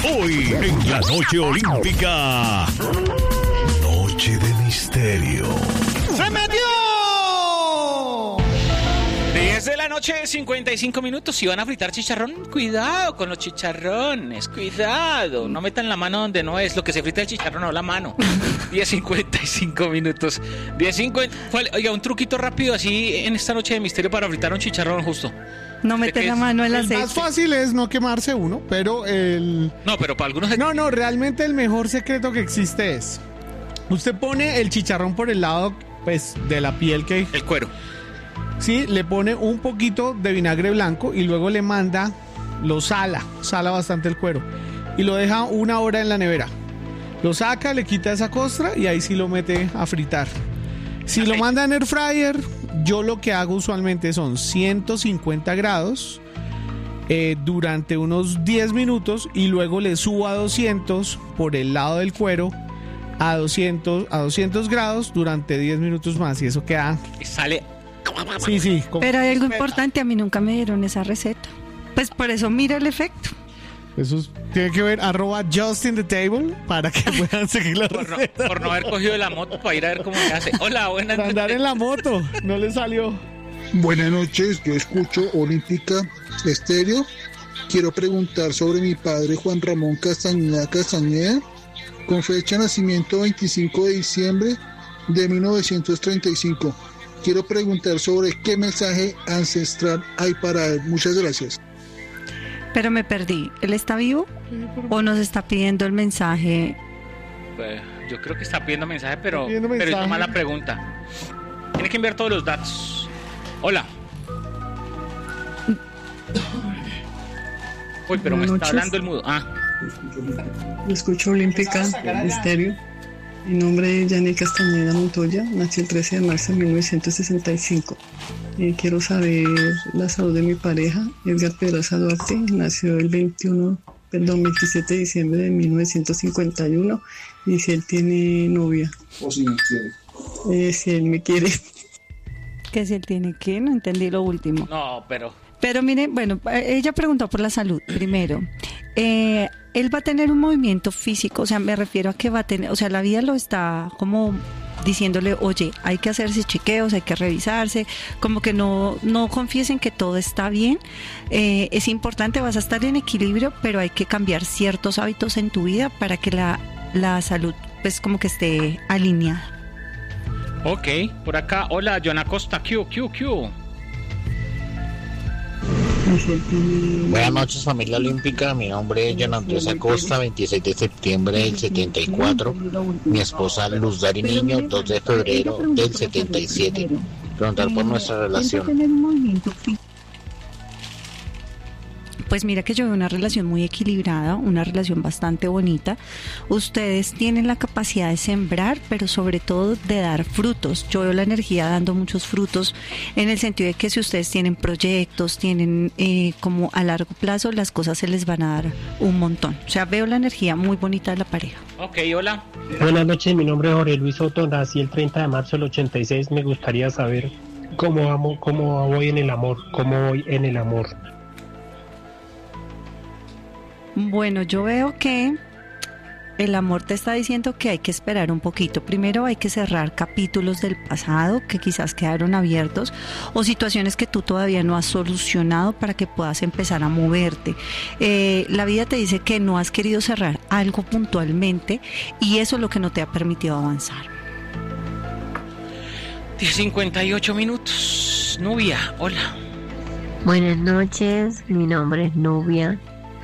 Hoy en la noche olímpica. Noche de misterio. ¡Se metió! 10 de la noche, 55 minutos. Si van a fritar chicharrón, cuidado con los chicharrones, cuidado. No metan la mano donde no es. Lo que se frita el chicharrón, no la mano. 10:55 minutos. 10:50. Oiga, un truquito rápido así en esta noche de misterio para fritar un chicharrón justo. No meter la mano en el aceite. Más fácil es no quemarse uno, pero No, pero para algunos... No, realmente el mejor secreto que existe es... Usted pone el chicharrón por el lado, pues, de la piel que... El cuero. Sí, le pone un poquito de vinagre blanco y luego lo sala bastante el cuero y lo deja 1 hora en la nevera. Lo saca, le quita esa costra y ahí sí lo mete a fritar. Si lo manda en air fryer, yo lo que hago usualmente son 150 grados durante unos 10 minutos y luego le subo a 200 por el lado del cuero a 200 grados durante 10 minutos más y eso queda... Y sale... Sí. Pero hay algo importante, a mí nunca me dieron esa receta. Pues por eso mira el efecto. Eso tiene que ver @justinTheTable para que puedan seguir la receta. Por no haber cogido la moto para ir a ver cómo se hace. Hola, buenas noches. Andar en la moto, no le salió. Buenas noches, yo escucho Olímpica Estéreo. Quiero preguntar sobre mi padre Juan Ramón Castañeda, con fecha de nacimiento 25 de diciembre de 1935. Quiero preguntar sobre qué mensaje ancestral hay para él. Muchas gracias. Pero me perdí. ¿Él está vivo o nos está pidiendo el mensaje? Yo creo que está pidiendo mensaje, pero es mensaje. mala pregunta. Tiene que enviar todos los datos. Hola. Uy, pero Buenas me noches. está hablando el mudo. Escucho Olímpica Misterio. Mi nombre es Yanni Castañeda Montoya, nací el 13 de marzo de 1965. Quiero saber la salud de mi pareja, Edgar Pedraza Duarte, nació el 27 de diciembre de 1951, y si él tiene novia. O si me quiere. Si él me quiere. ¿Que si él tiene qué? No entendí lo último. No, pero... Pero miren, bueno, ella preguntó por la salud primero. Él va a tener un movimiento físico, o sea, me refiero a que va a tener, o sea, la vida lo está como diciéndole, oye, hay que hacerse chequeos, hay que revisarse, como que no confíes en que todo está bien. Es importante, vas a estar en equilibrio, pero hay que cambiar ciertos hábitos en tu vida para que la salud, pues, como que esté alineada. Ok, por acá, hola, Joana Costa, Q. Buenas noches, familia olímpica. Mi nombre es John Andrés Acosta, 26 de septiembre del 74. Mi esposa Luz Dari Niño, 2 de febrero del 77. Preguntar por nuestra relación. Pues mira que yo veo una relación muy equilibrada, una relación bastante bonita. Ustedes tienen la capacidad de sembrar, pero sobre todo de dar frutos. Yo veo la energía dando muchos frutos en el sentido de que si ustedes tienen proyectos, tienen como a largo plazo, las cosas se les van a dar un montón. O sea, veo la energía muy bonita de la pareja. Ok, hola. Buenas noches, mi nombre es Jorge Luis Soto, nací el 30 de marzo del 86. Me gustaría saber cómo voy en el amor. Bueno, yo veo que el amor te está diciendo que hay que esperar un poquito. Primero hay que cerrar capítulos del pasado que quizás quedaron abiertos o situaciones que tú todavía no has solucionado para que puedas empezar a moverte. La vida te dice que no has querido cerrar algo puntualmente y eso es lo que no te ha permitido avanzar. 10:58 minutos. Nubia, hola. Buenas noches, mi nombre es Nubia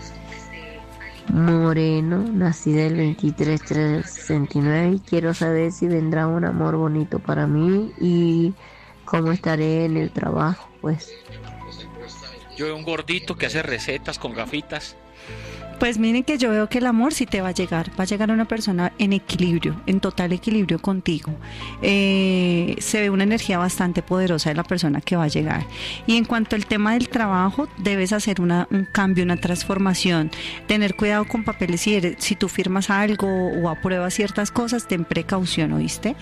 Moreno, nacida el 23/3/69 y quiero saber si vendrá un amor bonito para mí y cómo estaré en el trabajo, pues. Yo veo un gordito que hace recetas con gafitas. Pues miren que yo veo que el amor sí te va a llegar una persona en equilibrio, en total equilibrio contigo. Se ve una energía bastante poderosa de la persona que va a llegar. Y en cuanto al tema del trabajo, debes hacer un cambio, una transformación, tener cuidado con papeles, si tú firmas algo o apruebas ciertas cosas, ten precaución, ¿oíste?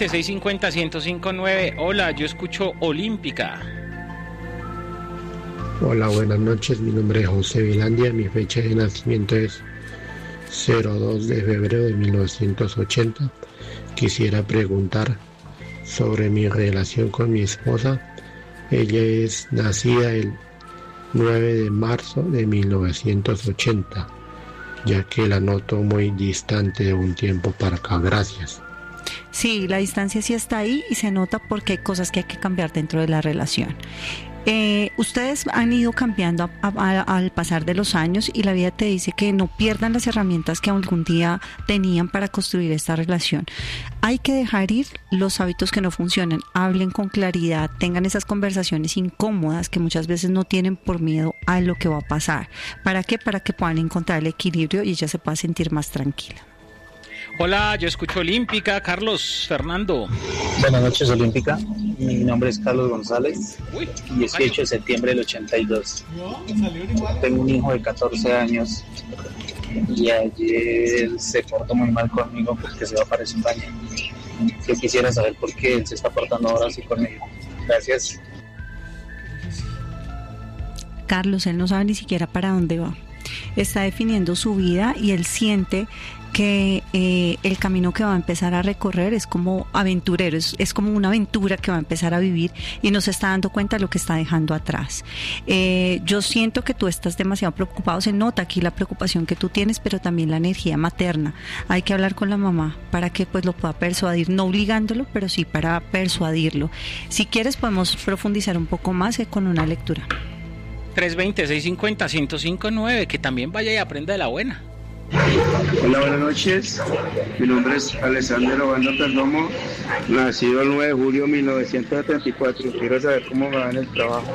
320-650-1059. Hola, yo escucho Olímpica. Hola, buenas noches. Mi nombre es José Vilandia. Mi fecha de nacimiento es 02 de febrero de 1980. Quisiera preguntar sobre mi relación con mi esposa. Ella es nacida el 9 de marzo de 1980, ya que la noto muy distante de un tiempo para acá. Gracias. Sí, la distancia sí está ahí y se nota porque hay cosas que hay que cambiar dentro de la relación. Ustedes han ido cambiando al pasar de los años y la vida te dice que no pierdan las herramientas que algún día tenían para construir esta relación. Hay que dejar ir los hábitos que no funcionan, hablen con claridad, tengan esas conversaciones incómodas que muchas veces no tienen por miedo a lo que va a pasar. ¿Para qué? Para que puedan encontrar el equilibrio y ella se pueda sentir más tranquila. Hola, yo escucho Olímpica. Carlos Fernando. Buenas noches, Olímpica. Mi nombre es Carlos González. 18 de septiembre del 82. Tengo un hijo de 14 años y ayer se portó muy mal conmigo porque se va para España. Yo quisiera saber por qué él se está portando ahora así conmigo. Gracias. Carlos, él no sabe ni siquiera para dónde va. Está definiendo su vida y él siente que el camino que va a empezar a recorrer es como aventurero, es como una aventura que va a empezar a vivir y no se está dando cuenta de lo que está dejando atrás. Yo siento que tú estás demasiado preocupado, se nota aquí la preocupación que tú tienes, pero también la energía materna. Hay que hablar con la mamá para que pues lo pueda persuadir, no obligándolo, pero sí para persuadirlo. Si quieres podemos profundizar un poco más con una lectura. 320-650-1059, que también vaya y aprenda de la buena. Hola, buenas noches. Mi nombre es Alessandro Obando Perdomo, nacido el 9 de julio de 1974. Quiero saber cómo me va en el trabajo.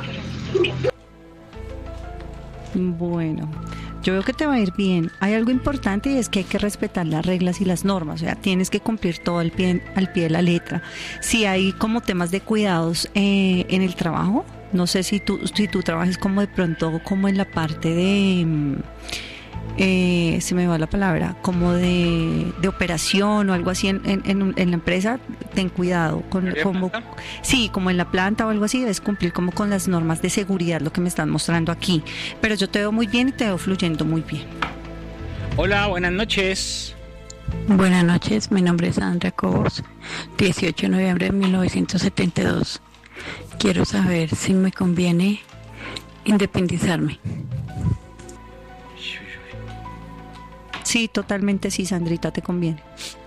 Bueno, yo veo que te va a ir bien. Hay algo importante y es que hay que respetar las reglas y las normas, o sea, tienes que cumplir todo al pie de la letra. Si hay como temas de cuidados en el trabajo, no sé si tú trabajas como de pronto como en la parte de... se me va la palabra, como de operación o algo así en la empresa, ten cuidado como en la planta o algo así, debes cumplir como con las normas de seguridad, lo que me están mostrando aquí, pero yo te veo muy bien y te veo fluyendo muy bien. Hola, buenas noches. Buenas noches, mi nombre es Sandra Cobos, 18 de noviembre de 1972. Quiero saber si me conviene independizarme. Sí, totalmente sí, Sandrita, te conviene.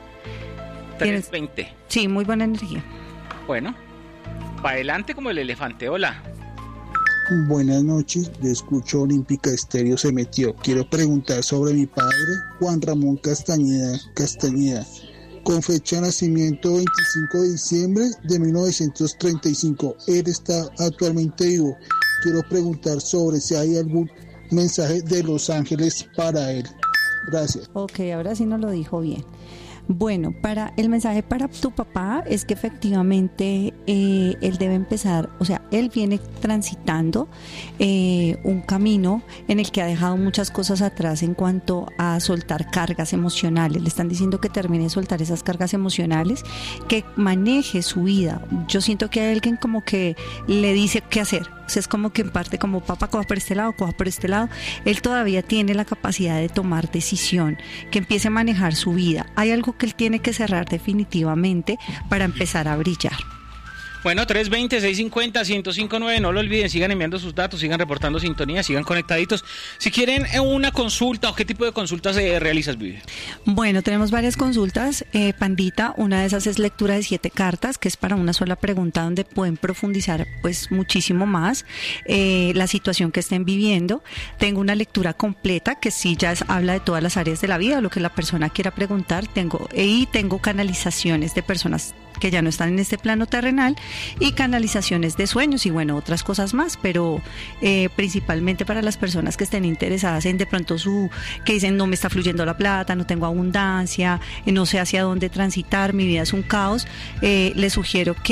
320. Sí, muy buena energía. Bueno, para adelante como el elefante. Hola. Buenas noches, yo escucho Olímpica Estéreo se metió. Quiero preguntar sobre mi padre, Juan Ramón Castañeda, con fecha de nacimiento 25 de diciembre de 1935. Él está actualmente vivo. Quiero preguntar sobre si hay algún mensaje de Los Ángeles para él. Gracias. Ok, ahora sí nos lo dijo bien. Bueno, el mensaje para tu papá es que efectivamente él debe empezar, o sea, él viene transitando un camino en el que ha dejado muchas cosas atrás en cuanto a soltar cargas emocionales. Le están diciendo que termine de soltar esas cargas emocionales, que maneje su vida. Yo siento que hay alguien como que le dice qué hacer. O sea, es como que en parte como papá, coja por este lado, coja por este lado. Él todavía tiene la capacidad de tomar decisión, que empiece a manejar su vida. Hay algo que él tiene que cerrar definitivamente para empezar a brillar. Bueno, 320-650-1059, no lo olviden, sigan enviando sus datos, sigan reportando sintonía, sigan conectaditos. Si quieren una consulta, ¿o qué tipo de consultas realizas, Vivi? Bueno, tenemos varias consultas, Pandita. Una de esas es lectura de 7 cartas, que es para una sola pregunta donde pueden profundizar pues muchísimo más la situación que estén viviendo. Tengo una lectura completa que sí ya habla de todas las áreas de la vida, lo que la persona quiera preguntar. Tengo canalizaciones de personas que ya no están en este plano terrenal y canalizaciones de sueños y bueno, otras cosas más, pero principalmente para las personas que estén interesadas en de pronto que dicen no me está fluyendo la plata, no tengo abundancia, no sé hacia dónde transitar, mi vida es un caos, les sugiero que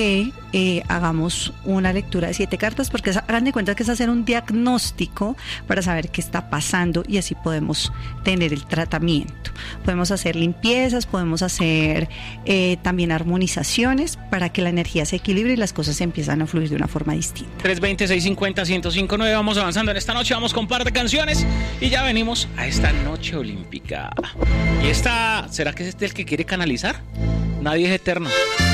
hagamos una lectura de 7 cartas, porque hagan de cuenta que es hacer un diagnóstico para saber qué está pasando y así podemos tener el tratamiento. Podemos hacer limpiezas, podemos hacer también armonizaciones para que la energía se equilibre y las cosas empiezan a fluir de una forma distinta. 320-650-1059, vamos avanzando en esta noche, vamos con un par de canciones y ya venimos a esta noche olímpica. ¿Y esta, será que es el que quiere canalizar? Nadie es eterno.